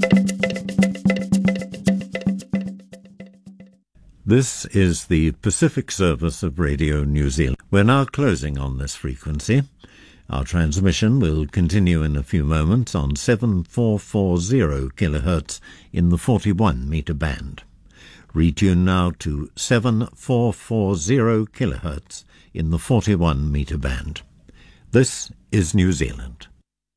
This is the Pacific service of Radio New Zealand. We're now closing on this frequency. Our transmission will continue in a few moments on 7440 kHz in the 41 metre band. Retune now to 7440 kHz in the 41 metre band. This is New Zealand.